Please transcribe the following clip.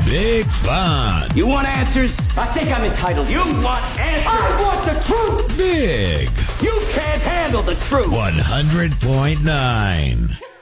Big fun. You want answers? I think I'm entitled. You want answers? I want the truth. Big. You can't handle the truth. 100.9.